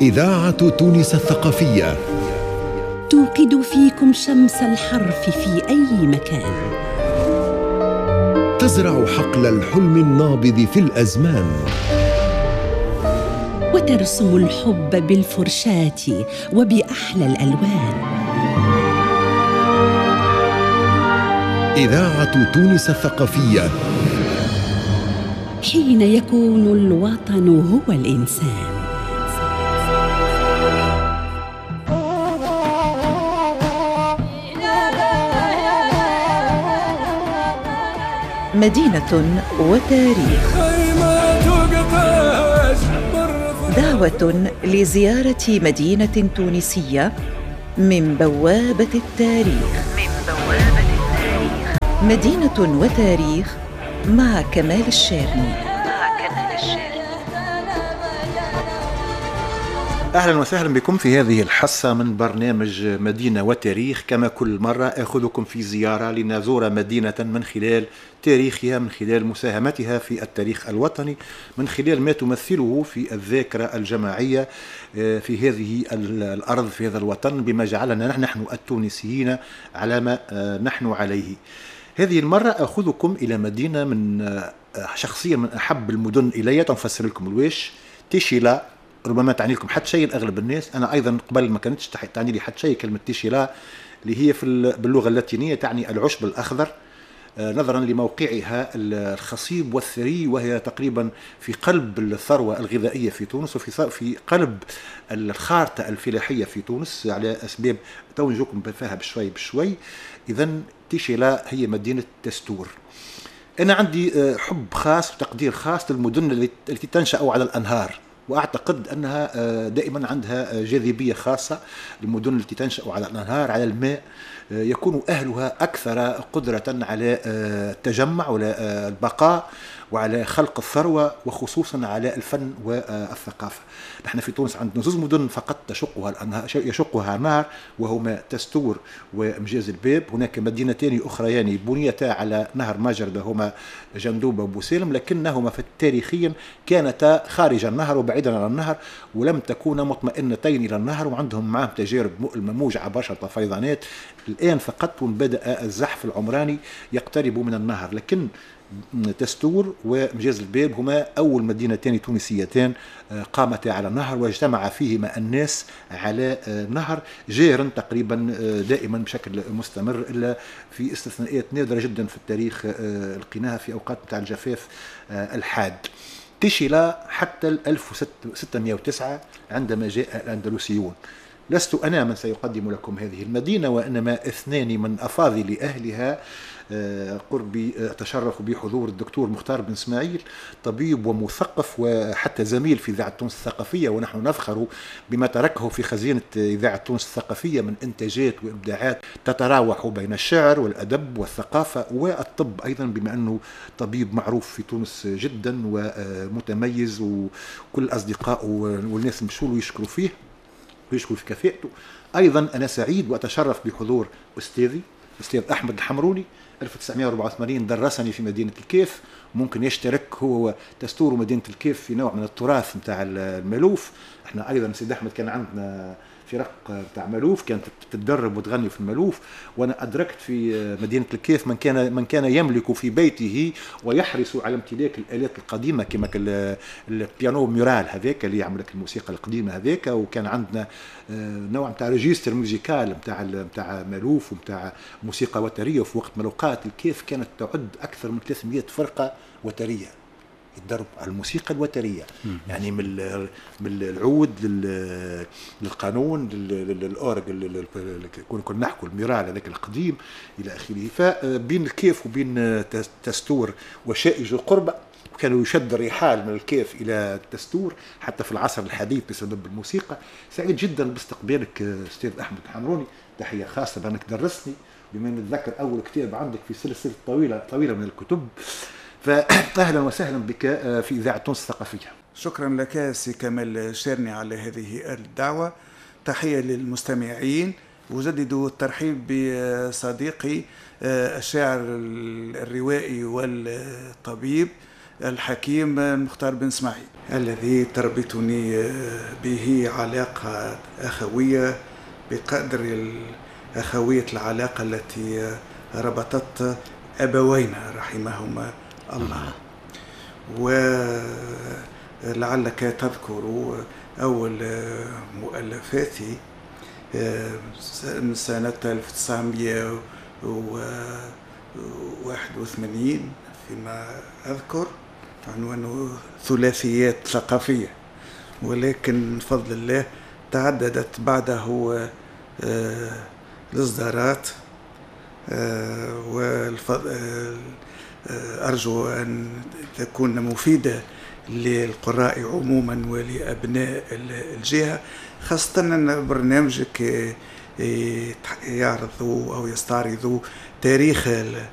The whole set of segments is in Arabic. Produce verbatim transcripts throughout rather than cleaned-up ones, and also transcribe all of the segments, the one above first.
إذاعة تونس الثقافية توقد فيكم شمس الحرف في أي مكان، تزرع حقل الحلم النابض في الأزمان، وترسم الحب بالفرشاة وبأحلى الألوان. إذاعة تونس الثقافية، حين يكون الوطن هو الإنسان. مدينة وتاريخ، دعوة لزيارة مدينة تونسية من بوابة التاريخ. من بوابة التاريخ مدينة وتاريخ مع كمال الشارني. أهلا وسهلا بكم في هذه الحصة من برنامج مدينة وتاريخ. كما كل مرة أخذكم في زيارة لنزور مدينة من خلال تاريخها، من خلال مساهمتها في التاريخ الوطني، من خلال ما تمثله في الذاكرة الجماعية في هذه الأرض، في هذا الوطن، بما جعلنا نحن التونسيين على ما نحن عليه. هذه المرة أخذكم إلى مدينة من شخصية من أحب المدن إلي، تنفسر لكم الويش. تيشيلا ربما تعني لكم حتى شيء لأغلب الناس، أنا أيضا قبل ما كانتش تعني لي حتى شيء كلمة تيشيلا، اللي هي في باللغة اللاتينية تعني العشب الأخضر، نظرا لموقعها الخصيب والثري، وهي تقريبا في قلب الثروة الغذائية في تونس، وفي في قلب الخارطة الفلاحية في تونس، على أسباب توجهكم فيها بشوي بشوي. إذا تيشيلا هي مدينة تستور. أنا عندي حب خاص وتقدير خاص للمدن التي تنشأ على الأنهار، وأعتقد أنها دائما عندها جاذبية خاصة. المدن التي تنشأ على الأنهار، على الماء، يكون أهلها أكثر قدرة على التجمع وعلى البقاء وعلى خلق الثروة، وخصوصا على الفن والثقافة. نحن في تونس عندنا زوج مدن فقط تشقها الأنهار، يشقها نهر، وهما تستور ومجاز الباب. هناك مدينتان أخريان بنيتا على نهر ماجردة، هما جندوبة وبوسالم، لكنهما في تاريخيا كانتا خارج النهر وبعيدا عن النهر، ولم تكونا مطمئنتين إلى النهر، وعندهم معهم تجارب مؤلمة موجعة برشا فيضانات. الآن فقط بدأ الزحف العمراني يقترب من النهر، لكن تستور ومجاز الباب هما أول مدينتان تونسيتان قامتا على النهر، واجتمع فيهما الناس على نهر جار تقريبا دائما بشكل مستمر، إلا في استثناءات نادرة جدا في التاريخ لقيناها في أوقات متاع الجفاف الحاد. تيشيلا حتى ألف وستمائة وتسعة عندما جاء الأندلسيون. لست أنا من سيقدم لكم هذه المدينة، وإنما اثنان من أفاضل أهلها. قربي أتشرف بحضور الدكتور مختار بن إسماعيل، طبيب ومثقف وحتى زميل في إذاعة تونس الثقافية، ونحن نفخر بما تركه في خزينة إذاعة تونس الثقافية من إنتاجات وإبداعات تتراوح بين الشعر والأدب والثقافة والطب أيضا، بما أنه طبيب معروف في تونس جدا ومتميز، وكل الأصدقاء والناس مشوا يشكروا فيه ويشكروا في كفاءته. أيضا أنا سعيد وأتشرف بحضور أستاذي أستاذ أحمد الحمروني، ألف وتسعمائة وأربعة وثمانين درسني في مدينة الكيف. ممكن يشترك هو تستور مدينة الكيف في نوع من التراث متاع المالوف. احنا أيضا سيد أحمد كان عندنا فرق بتاع مالوف، كانت تتدرب وتغني في المالوف، وانا ادركت في مدينه الكيف من كان من كان يملك في بيته ويحرص على امتلاك الالات القديمه، كما البيانو ميرال هذاك اللي يعمل لك الموسيقى القديمه هذاك. وكان عندنا نوع نتاع ريجستر موسيقال نتاع نتاع مالوف ونتاع موسيقى وتريه. وفي وقت من الاوقات الكيف كانت تعد اكثر من ثلاثمائة فرقه وتريه يتدرب على الموسيقى الوترية، يعني من من العود للقانون للأورج، كنا نحكوا الميرال هذاك القديم إلى آخره. فبين الكيف وبين تستور وشائج القربة، كانوا يشد الرحال من الكيف إلى تستور حتى في العصر الحديث بسبب الموسيقى. سعيد جدا باستقبالك أستاذ أحمد الحمروني، تحية خاصة بأنك درستني، بما نتذكر أول كتاب عندك في سلسلة طويلة طويلة من الكتب. فأهلا وسهلا بك في إذاعة تونس الثقافية. شكرا لك سي كمال الشارني على هذه الدعوة. تحية للمستمعين، وجدد الترحيب بصديقي الشاعر الروائي والطبيب الحكيم المختار بن اسماعيل الذي تربطني به علاقة أخوية بقدر أخوية العلاقة التي ربطت أبوينا رحمهما الله. ولعلك تذكر أول مؤلفاتي من سنة ألف وتسعمائة وواحد وثمانين فيما أذكر، عنوانه ثلاثيات ثقافية، ولكن بفضل الله تعددت بعده الإصدارات، وأرجو أن تكون مفيدة للقراء عموما ولأبناء الجهة، خاصة أن برنامجك يعرض أو يستعرض تاريخ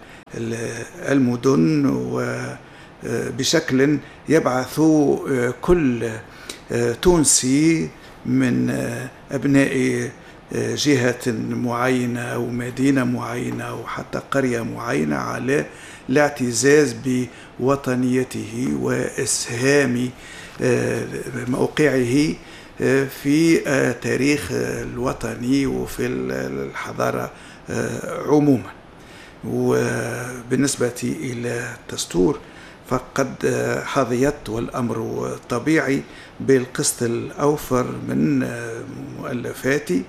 المدن وبشكل يبعث كل تونسي من أبناء جهة معينة أو مدينة معينة أو حتى قرية معينة على الاعتزاز بوطنيته وإسهام موقعه في تاريخ الوطني وفي الحضارة عموما. وبالنسبة إلى الدستور فقد حظيت والأمر طبيعي بالقسط الأوفر من مؤلفاتي،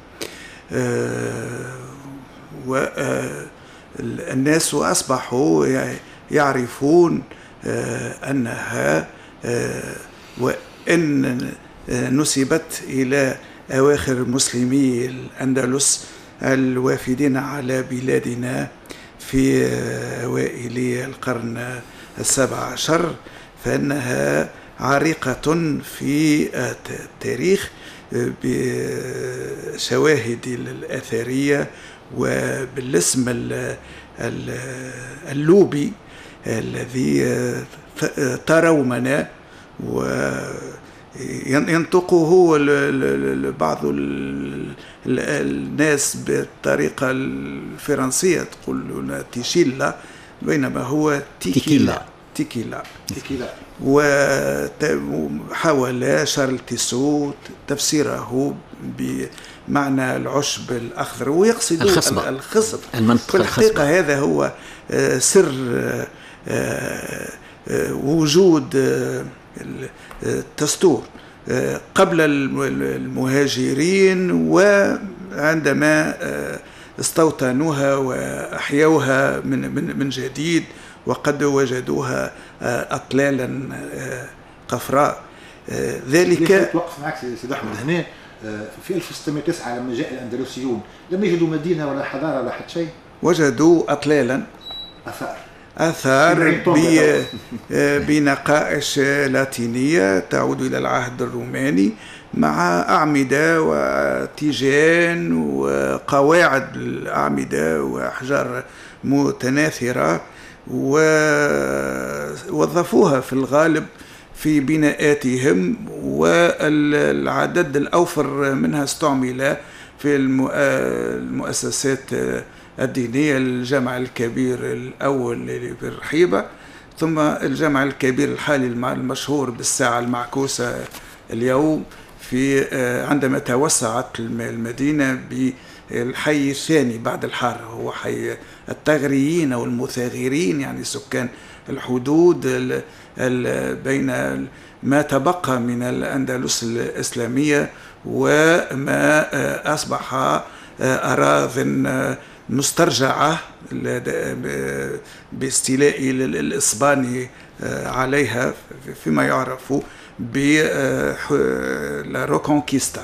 والناس أصبحوا يعرفون أنها وإن نسبت إلى أواخر مسلمي الأندلس الوافدين على بلادنا في أوائل القرن السابع عشر، فإنها عريقة في التاريخ بشواهد الأثرية وبالاسم اللوبي الذي ترومنا وينطقه بعض الناس بالطريقة الفرنسية تقول تيشيلا، بينما هو تيكيلا تيكيلا تيكيلا. وحاول شارل تيسو تفسيره بمعنى العشب الأخضر ويقصد الخصبة الخصب. في الحقيقة هذا هو سر وجود الدستور قبل المهاجرين، وعندما استوطنوها وأحيوها من من من جديد وقد وجدوها أطلالا قفراء. ذلك توقف معك سيد أحمد هنا في ألف وستمائة وتسعة لما جاء الأندلسيون لم يجدوا مدينة ولا حضارة ولا حتى شيء، وجدوا أطلالا آثار آثار بنقائش لاتينية تعود إلى العهد الروماني مع أعمدة وتيجان وقواعد الأعمدة وأحجار متناثرة، ووظفوها في الغالب في بناءاتهم، والعدد الأوفر منها استعمل في المؤسسات الدينية، الجامع الكبير الأول بالرحيبة، ثم الجامع الكبير الحالي المشهور بالساعة المعكوسة اليوم في عندما توسعت المدينة بالحي الثاني بعد الحارة، هو حي التغريين أو المثاغرين، يعني سكان الحدود بين ما تبقى من الأندلس الإسلامية وما أصبح أراضٍ مسترجعة باستيلاء الإسباني عليها فيما يعرف بالروكونكيستا.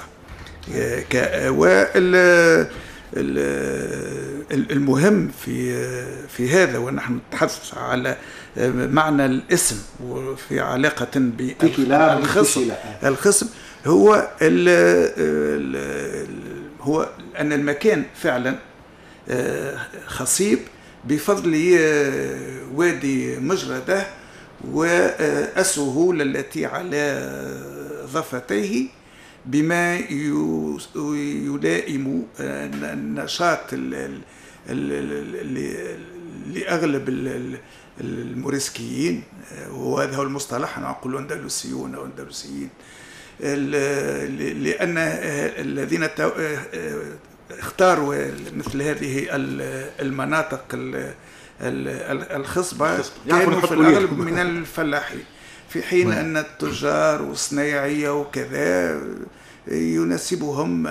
والمهم في في هذا ونحن نتحدث على معنى الاسم وفي علاقة بالخصم الخصم هو ال ال هو أن المكان فعلا خصيب بفضل وادي مجردة والسهول التي على ضفتيه، بما يلائم النشاط لأغلب الموريسكيين، وهذا هو المصطلح نقول أندلسيون أو أندلسيين، لأن الذين اختاروا مثل هذه المناطق الخصبة كانوا في الأغلب من الفلاحين، في حين أن التجار والصنايعية وكذا يناسبهم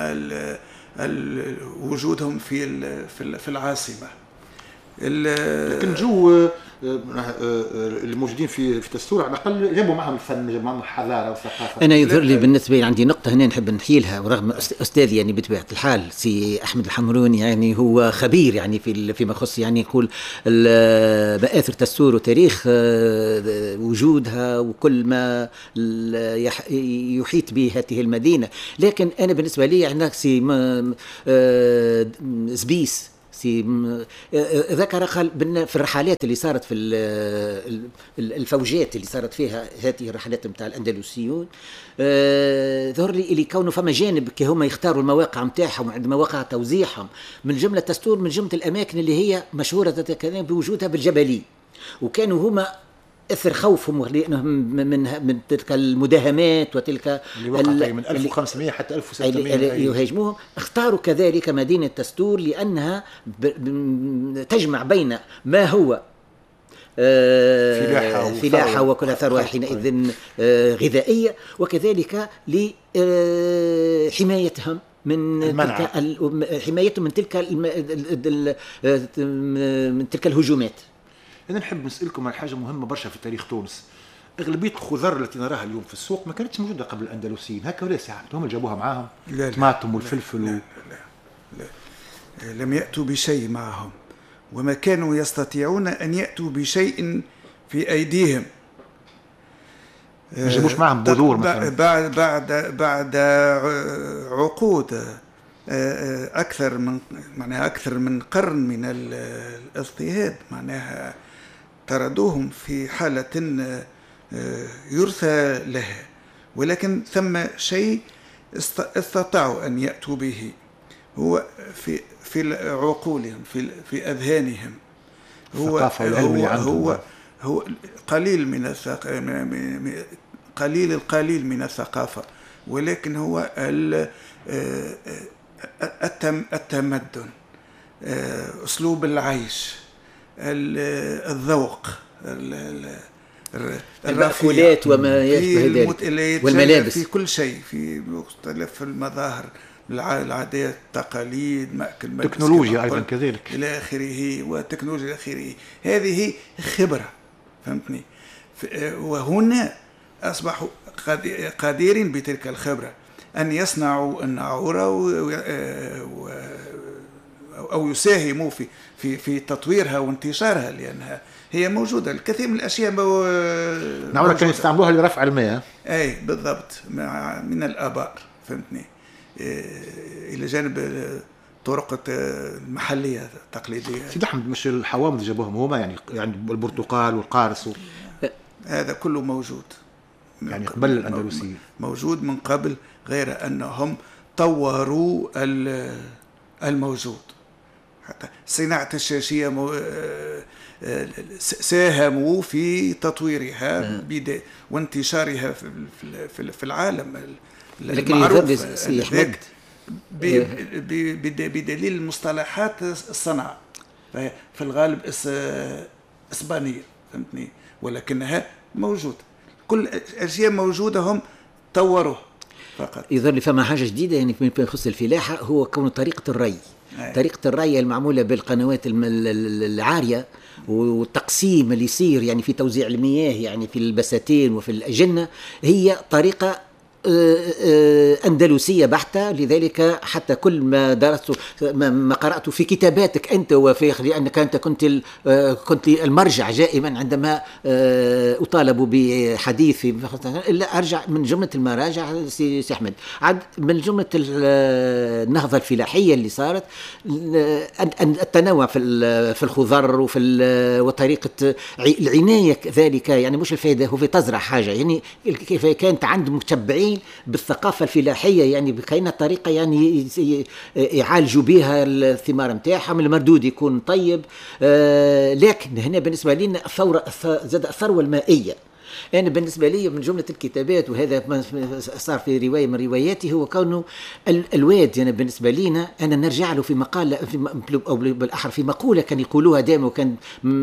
وجودهم في في العاصمة. لكن جو الموجودين في في تستور على الاقل جابوا معهم الفن، جابوا معهم الحضاره والثقافه. انا يظهر لي بالنسبه لي عندي نقطه هنا نحب نحكي لها، ورغم استاذي يعني بطبيعه الحال سي احمد الحمروني يعني هو خبير يعني في فيما يخص يعني يقول مآثر تستور وتاريخ وجودها وكل ما يحيط به هذه المدينه، لكن انا بالنسبه لي عندك سي زبيس ذكر قال في الرحلات اللي صارت في الفوجات اللي صارت فيها هذه الرحلات نتاع الاندلسيون، ظهر لي اللي كونه فما جانب كي هما يختاروا المواقع نتاعهم عند مواقع توزيعهم من جمله تستور من جمله الاماكن اللي هي مشهوره بوجودها بالجبلي، وكانوا هما اثر خوفهم لانهم من من تلك المداهمات وتلك اللي وقعت من ألف وخمسمائة حتى ألف وستمائة يهاجموهم. اختاروا كذلك مدينه تستور لانها تجمع بين ما هو فلاحه فلاحه وكل ثروه حينئذ غذائيه، وكذلك لحمايتهم من تلك حمايتهم من تلك من تلك الهجومات. أنا نحب نسألكم عن حاجة مهمة برشا في تاريخ تونس. أغلبية الخضر التي نراها اليوم في السوق ما كانتش موجودة قبل الأندلسيين، هكا ولا ساعات هم جابوها معاهم؟ الطماطم والفلفل لا, و... لا, لا, لا لم يأتوا بشيء معهم، وما كانوا يستطيعون أن يأتوا بشيء في أيديهم. ما جابوش معهم بذور مثلا؟ بعد بعد بعد عقود أكثر من معناها أكثر من قرن من الاضطهاد، معناها طردوهم في حالة يرثى لها، ولكن ثم شيء استطاعوا أن يأتوا به هو في في عقولهم في في أذهانهم، هو هو هو هو قليل من الثقافة، قليل القليل من الثقافة، ولكن هو التمدن، أسلوب العيش، الذوق، المأكولات وما يشبه ذلك والملابس، في كل شيء، في مختلف المظاهر، العادات، التقاليد، مأكل، تكنولوجيا أيضا كذلك إلى آخره، وتكنولوجيا إلى آخره. هذه خبرة، فهمتني؟ وهنا أصبحوا قادرين بتلك الخبرة أن يصنعوا الناعورة أو يساهموا في في في تطويرها وانتشارها، لأنها هي موجودة. الكثير من الأشياء الناعورة كانوا يستعملوها لرفع المياه، أي بالضبط، من الآبار، فهمتني، إلى جانب طرق المحلية التقليدية. سيدي أحمد، مش الحوامض جابوهم هما يعني يعني البرتقال والقارص و... هذا كله موجود يعني قبل الأندلسيين، موجود من قبل، غير أنهم طوروا الموجود. حتى صناعة الشاشية مو... ساهموا في تطويرها بدا... وانتشارها في في العالم المعروف، لكن بدليل مصطلحات الصنعة في الغالب إسبانية، فهمتني، ولكنها موجودة، كل أشياء موجودة هم طوروها فقط. يظهر لي فما حاجة جديدة يعني في يخص الفلاحة، هو كون طريقة الري. أي. طريقة الري المعمولة بالقنوات العارية والتقسيم اللي يصير يعني في توزيع المياه يعني في البساتين وفي الأجنة، هي طريقة أندلسية بحتة. لذلك حتى كل ما درست ما قرأت في كتاباتك أنت وفي، لأنك أنت كنت كنت المرجع دائما عندما أطالب بحديث، إلا أرجع من جملة المراجع سي أحمد، عد من جملة النهضة الفلاحية اللي صارت، التنوع في في الخضر وفي وطريقة العناية كذلك، يعني مش الفائدة هو في تزرع حاجة، يعني كيف كانت عند متبعين المواطنين بالثقافة الفلاحية، يعني بكاينة طريقة يعني يعالجوا بها الثمار نتاعهم، المردود يكون طيب. آه لكن هنا بالنسبة لنا الثورة زاد الثروة المائية. أنا بالنسبة لي من جملة الكتابات، وهذا صار في رواية من رواياتي، هو كونه الواد يعني بالنسبة لنا أنا نرجع له في مقالة في أو بالأحرى في مقولة كان يقولوها دائما، وكان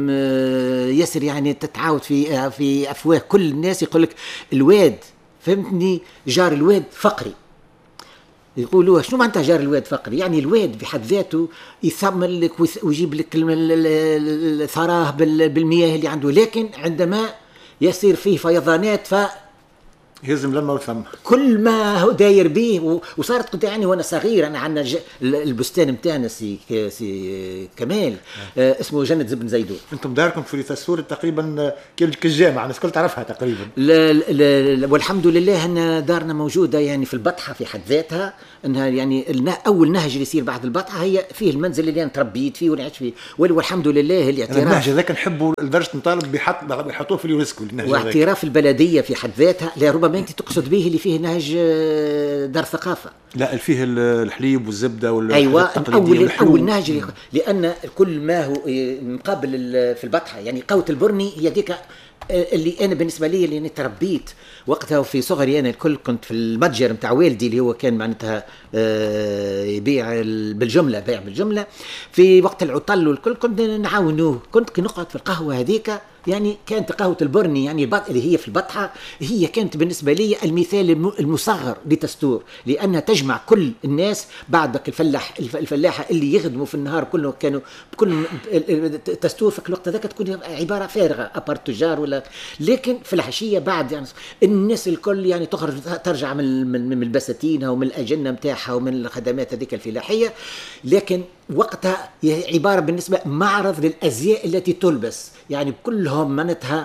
ياسر يعني تتعاود في في أفواه كل الناس، يقول لك الواد فهمتني جار الواد فقري. يقولوا شنو معناتها جار الواد فقري؟ يعني الواد بحد ذاته يثمن لك ويجيب لك الثراه بالمياه اللي عنده، لكن عندما يصير فيه فيضانات ف يهزم لما وثم كل ما هو داير به. وصارت قد يعني وانا صغير انا عندنا البستان نتاعنا سي سي كمال آه اسمه جنة زبن زيدون. انتم داركم في تسور تقريبا كالجامعه، الناس الكل تعرفها تقريبا. لا لا لا والحمد لله ان دارنا موجوده يعني في البطحه في حد ذاتها، انها يعني اول نهج اللي يصير بعد البطحه هي فيه المنزل اللي انا تربيت فيه ونعيش فيه، والحمد لله الاعتراف. النهج هذاك نحبه لدرجه نطالب بحط بيحطوه في اليونسكو النهج هذاك، واعتراف البلديه في حد ذاتها. لا ربما انت تقصد به اللي فيه نهج دار ثقافه. لا فيه الحليب والزبده وال ايوه اول اول نهج، لان كل ما هو مقابل في البطحه يعني قوه البرني هي ديك اللي انا بالنسبه لي اللي تربيت وقتها في صغري. انا الكل كنت في المتجر نتاع والدي اللي هو كان معناتها يبيع بالجمله، بيع بالجمله في وقت العطل والكل كنت نعاونوه. كنت نقعد في القهوه هذيك، يعني كانت قهوة البرني يعني اللي هي في البطحة هي كانت بالنسبة لي المثال المصغر لتستور، لأنها تجمع كل الناس بعدك الفلاح الفلاحة اللي يخدموا في النهار كله كانوا كل تستور في الوقت ذاك تكون عبارة فارغة أبارت تجار ولا، لكن في العشية بعد يعني الناس الكل يعني تخرج ترجع من من البساتينها ومن الأجنة متاعها ومن الخدمات هذيك الفلاحية، لكن وقتها عبارة بالنسبة معرض للأزياء التي تلبس، يعني كلهم منتها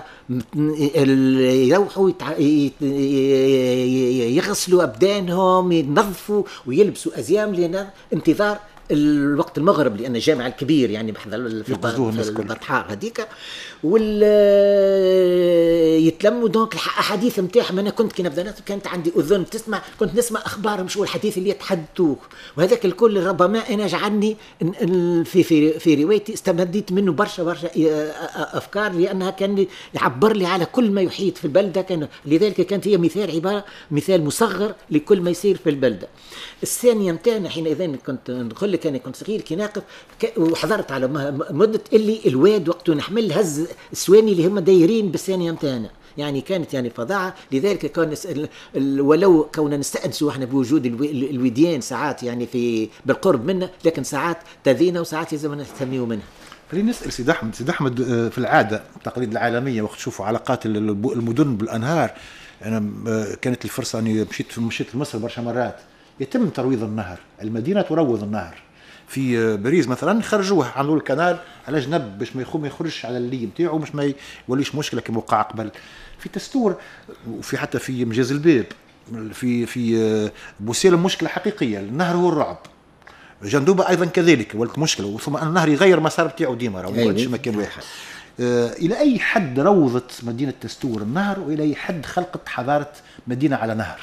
يروحوا يغسلوا أبدانهم ينظفوا ويلبسوا أزيام لأن انتظار الوقت المغرب، لأن الجامع الكبير يعني بحذا في البطحاء هذيك وال يتلموا دونك الأحاديث متاعهم. أنا كنت كي نبدأ كانت عندي أذن تسمع، كنت نسمع أخبارهم شو الحديث اللي يتحدثوه، وهذاك الكل ربما أنا جعلني في في في روايتي استمديت منه برشا برشا أفكار، لأنها كان يعبر لي على كل ما يحيط في البلدة. كان لذلك كانت هي مثال عبارة مثال مصغر لكل ما يصير في البلدة. الثانية متاعنا حينئذ كنت نقول لك أنا كنت صغير كي ناقف وحضرت على مدة اللي الواد وقته نحمل هز السواني اللي هم دايرين بالثانية متاعنا، يعني كانت يعني فظاعة. لذلك كان ولو كنا نستأنسوا احنا بوجود الوديان ساعات يعني في بالقرب منه، لكن ساعات تذينا وساعات لازم نهتموا منها. خلينا نسأل سيد أحمد. سيد أحمد في العادة التقاليد العالمية وقت تشوفوا علاقات المدن بالأنهار، أنا كانت الفرصة أني مشيت مشيت لمصر برشا مرات، يتم ترويض النهر، المدينة تروض النهر. في باريس مثلا خرجوه عملوا الكنال على جنب باش ما يخرجش على اللي نتاعو، باش ما يوليش مشكله كما وقع قبل في تستور. وفي حتى في مجاز الباب في في بوسيلم مشكله حقيقيه، النهر هو الرعب. جندوبه ايضا كذلك ولت مشكله، ثم ان النهر يغير مسار بتاعو ديما راه ما يقعدش مكان واحد. آه الى اي حد روضت مدينه تستور النهر، والى اي حد خلقت حضاره مدينه على نهر؟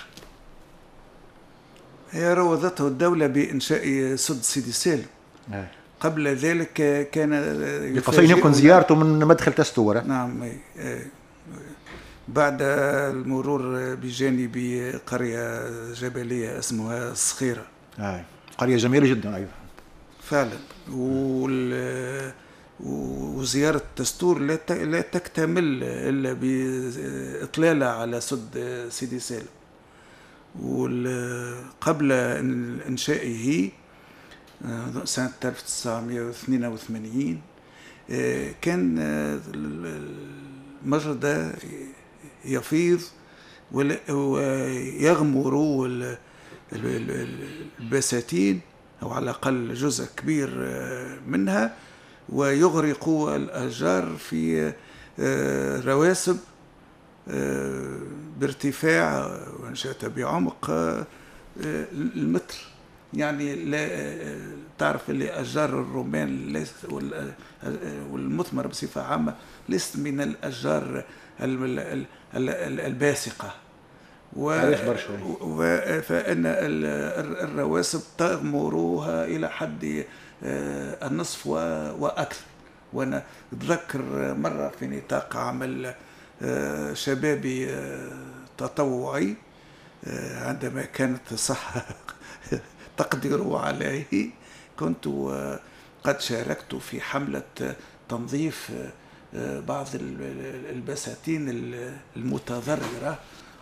هي روضته الدولة بإنشاء سد سيدي سالم. آه. قبل ذلك كان بقصين يمكن زيارته من مدخل تستور. نعم. آه. بعد المرور بجانب قرية جبلية اسمها الصخيرة. آه. قرية جميلة جدا. أيوة فعلا. وزيارة تستور لا تكتمل إلا بإطلالة على سد سيدي سالم. وقبل إنشائه سنة ألف وتسعمائة واثنين وثمانين كان المجرى يفيض ويغمر البساتين أو على الأقل جزء كبير منها، ويغرق الأشجار في رواسب بارتفاع وانشأت بعمق المتر. يعني لا تعرف اللي أشجار الرومان والمثمر بصفة عامة ليست من الأشجار الباسقة، و... و... فإن الرواسب تغمرها إلى حد النصف وأكثر. وأنا أتذكر مرة في نطاق عمل شبابي تطوعي عندما كانت الصحة تقدر عليه، كنت قد شاركت في حملة تنظيف بعض البساتين المتضررة،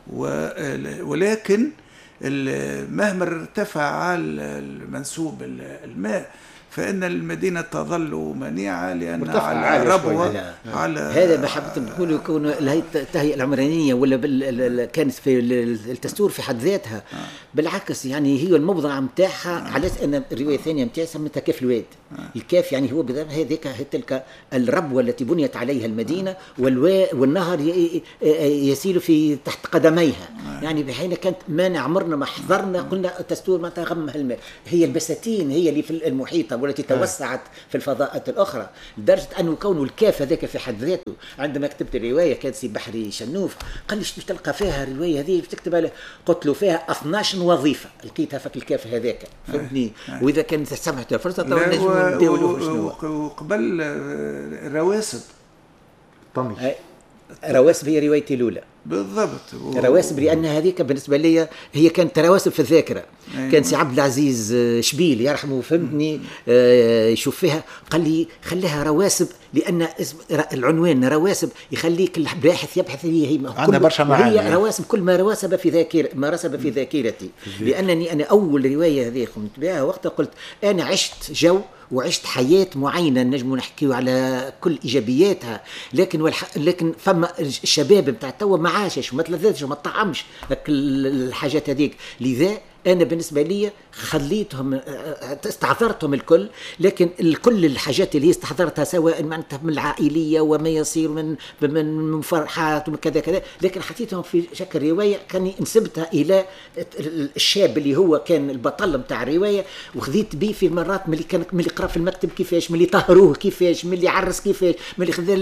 ولكن مهما ارتفع المنسوب الماء فإن المدينة تظل منيعة لأن على ربوة على هذا ما حبيت نقول يكون التهيئة العمرانية ولا كانت في الدستور في حد ذاتها. آه. بالعكس يعني هي الموضع متاعها. آه. على أن الرواية الثانية متاعها سمتها كاف الواد. آه. الكاف يعني هو هذيك تلك الربوة التي بنيت عليها المدينة. آه. والواء والنهر يسيل في تحت قدميها. آه. يعني بحين كانت ما عمرنا ما حضرنا. آه. قلنا الدستور ما تغمها الماء، هي البساتين هي اللي في المحيطة والتي توسعت في الفضاءات الأخرى، لدرجة أنه كون الكاف هذاك في حد ذاته. عندما كتبت الرواية كان سي بحري شنوف قال لي شنو تلقى فيها الرواية هذه تكتب عليها؟ قلت له فيها اثناش وظيفة لقيتها في الكاف هذاك، فهمتني؟ وإذا كانت سمحت الفرصة تو نجم نداولوه شنو. وقبل رواسب طمي رواسب هي روايتي الأولى بالضبط. و... رواسب لأن هذيك بالنسبة لي هي كانت رواسب في الذاكرة. أيوة. كان سي عبد العزيز شبيل يرحمه فهمتني آه يشوف فيها قال لي خليها رواسب لأن اسم العنوان رواسب يخليك الباحث يبحث هي هي عندها برشا معاني. هي رواسب كل ما رواسب في ذاكرة ما رسب في ذاكرتي. لأنني أنا أول رواية هذه قمت بها وقتها قلت أنا عشت جو وعشت حياة معينة نجم نحكي على كل إيجابياتها، لكن والح... لكن فما الشباب بتاع التوا ما عاشش وما تلذذش وما طعمش الحاجات هذيك. لذا أنا بالنسبة لي خليتهم استحضرتهم الكل، لكن كل الحاجات اللي استحضرتها سواء معناتها من العائلية وما يصير من من فرحات وكذا كذا، لكن حطيتهم في شكل رواية كان نسبتها إلى الشاب اللي هو كان البطل متاع الرواية، وخذيت بيه في مرات ملي كان ملي يقرأ في المكتب كيفاش، ملي طهروه كيفاش، ملي عرس كيفاش، ملي خذ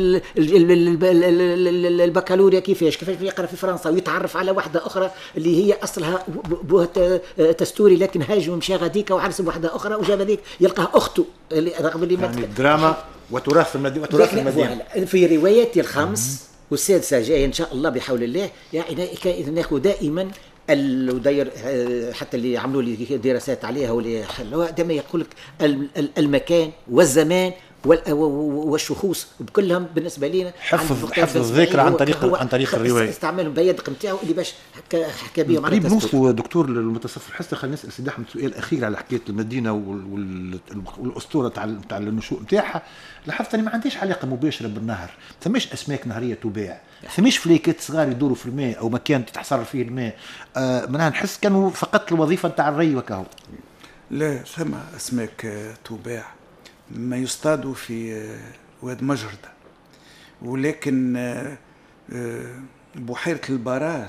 البكالوريا كيفاش كيفاش يقرأ في فرنسا ويتعرف على واحدة أخرى اللي هي أصلها تستوري لكن هاج ومشى غاديك وعرس واحدة أخرى وجاب ذيك يلقاها أخته رغم اللي يعني دراما وتراث المدينة وتراث المدينة في رواياتي الخمس والسادسة جاية إن شاء الله بحول الله. يعني ناخذ دائما الداير حتى اللي عملوا لي دراسات عليها واللي حلوها دائما يقول لك المكان والزمان والشخوص بكلهم بالنسبه لنا حفظ حفظ الذاكره عن طريق عن طريق الروايه استعمالهم بيدق نتاعو اللي باش حكى بهم قريب نوصلوا دكتور للمتصف الحصه. خلينا نسال سيدي احمد سؤال اخير على حكايه المدينه والاسطوره تاع تاع النشوء نتاعها. لاحظت اني ما عنديش علاقه مباشره بالنهر، ثماش اسماك نهريه تباع، ثماش فليكات صغار يدوروا في الماء او مكان تتحصر فيه الماء. آه منها نحس كانوا فقط الوظيفه نتاع الري وكهو. لا ثم اسماك تباع ما يصطاد في واد مجردة، ولكن بحيرة البراج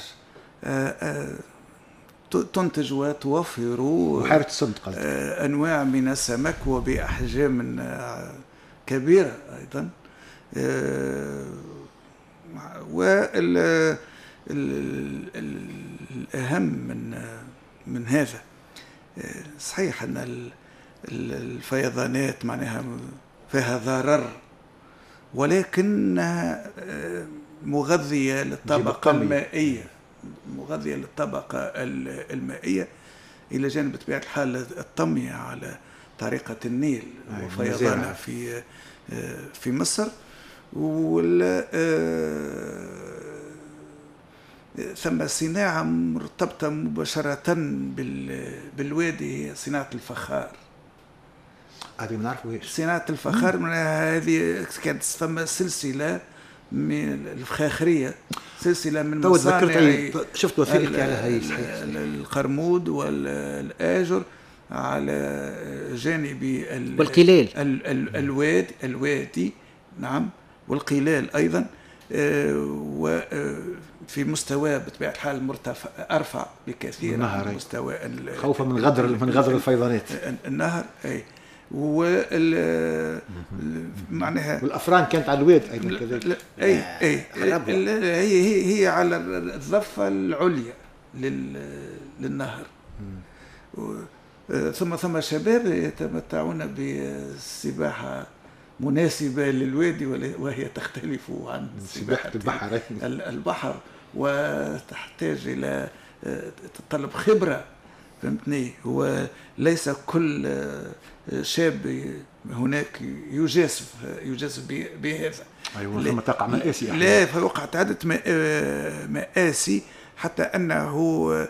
تنتج وتوفر بحيرة السد أنواع من السمك وبأحجام كبيرة أيضا. والأهم من من هذا صحيح أن الفيضانات معناها فيها ضرر، ولكنها مغذية للطبقة المائية مغذية للطبقة المائية إلى جانب بطبيعة الحال الطمية على طريقة النيل وفيضانها في في مصر. وال ثم صناعة مرتبطة مباشرة بالوادي هي صناعة الفخار. هذه بنعرفوا ايش صناعة الفخار. من هذه كانت ثم سلسلة من الفخاخرية، سلسلة من مصانع شفت وثائقي على هاي صحيح القرمود والآجر على جانب والقلال الوادي الوادي نعم والقلال أيضا، وفي مستوى بطبيعة الحال مرتفع أرفع بكثير من مستوى خوفا من غدر من غدر الفيضانات النهر. أي وال معناها والأفران كانت على الواد أيضا كذلك. أي أي هي هي على الضفة العليا للنهر. ثم ثم شباب يتمتعون بسباحة مناسبة للوادي وهي تختلف عن سباحة البحر البحر وتحتاج إلى تطلب خبرة. فهمتني؟ هو ليس كل شاب هناك يجازف يجازف بهذا. أيوة ثم تقع مآسي. لا، فوقعت عدة مآسي حتى أنه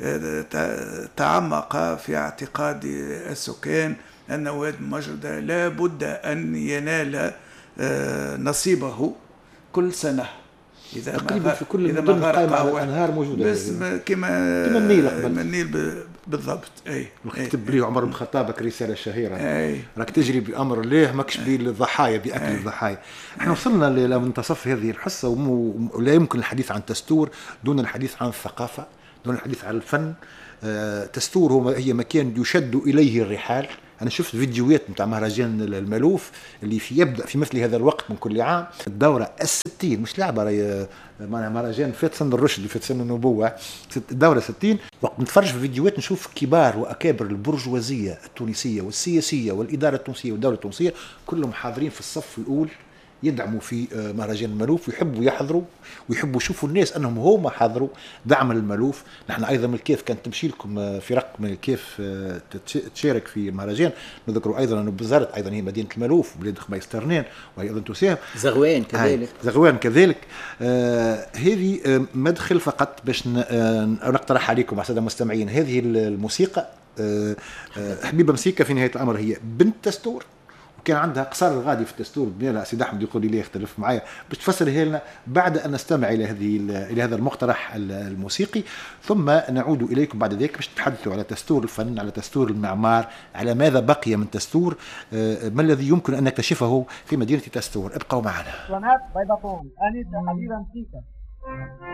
تعمق في اعتقاد السكان أن وادي المجردة لا بد أن ينال نصيبه كل سنة إذا تقريبا في كل المدن القائمة على الأنهار موجودة، بس كما كما النيل النيل بالضبط. أي كتب لي عمر بن الخطاب رسالة شهيرة، راك تجري بأمر الله ماكش بالضحايا بأكل أي. الضحايا. احنا وصلنا لمنتصف هذه الحصة ولا يمكن الحديث عن الدستور دون الحديث عن الثقافة، دون الحديث عن الفن. الدستور هو هي مكان يشد إليه الرحال. أنا شفت فيديوهات متاع مهرجان الملوف اللي في يبدأ في مثل هذا الوقت من كل عام، الدورة الستين مش لعبة، راهي مهرجان فات سن الرشد فات سن النبوة، الدورة ستين. وقت نتفرج في فيديوهات نشوف كبار وأكابر البرجوازية التونسية والسياسية والإدارة التونسية والدولة التونسية كلهم حاضرين في الصف الأول يدعموا في مهرجان الملوف ويحبوا يحضروا ويحبوا يشوفوا الناس انهم هما حضروا دعم الملوف. نحن ايضا من الكيف كانت تمشي لكم فرق من الكيف تشارك في المهرجان. نذكروا ايضا انه بزارت ايضا هي مدينه الملوف بلاد خميس ترنان وهي ايضا تساهم، زغوان كذلك زغوان كذلك. آه هذه آه مدخل فقط باش نقترح عليكم الساده المستمعين. هذه الموسيقى آه آه حبيبه مسيكه في نهايه الامر هي بنت دستور، كان عندها قصار الغادي في الدستور. بنيلا سيد احمد يقول لي يختلف معايا باش تفسرها لنا بعد ان نستمع الى هذه الى هذا المقترح الموسيقي، ثم نعود اليكم بعد ذلك باش نتحدثوا على دستور الفن، على دستور المعمار، على ماذا بقي من دستور، ما الذي يمكن ان نكتشفه في مدينه دستور. ابقوا معنا.